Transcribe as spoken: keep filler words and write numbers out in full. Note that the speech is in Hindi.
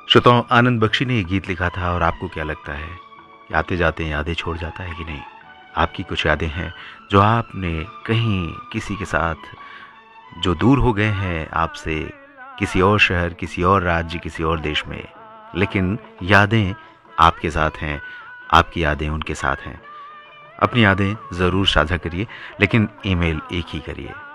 श्रोताओं, आनंद बख्शी ने ये गीत लिखा था और आपको क्या लगता है कि आते जाते यादें छोड़ जाता है कि नहीं? आपकी कुछ यादें हैं जो आपने कहीं किसी के साथ जो दूर हो गए हैं आपसे, किसी और शहर, किसी और राज्य, किसी और देश में, लेकिन यादें आपके साथ हैं, आपकी यादें उनके साथ हैं। अपनी यादें ज़रूर साझा करिए, लेकिन ईमेल एक ही करिए।